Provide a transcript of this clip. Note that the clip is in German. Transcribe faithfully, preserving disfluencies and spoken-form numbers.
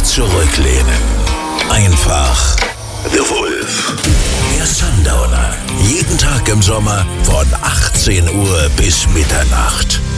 zurücklehnen. Einfach The Wolf. Der Sundowner. Jeden Tag im Sommer von achtzehn Uhr bis Mitternacht.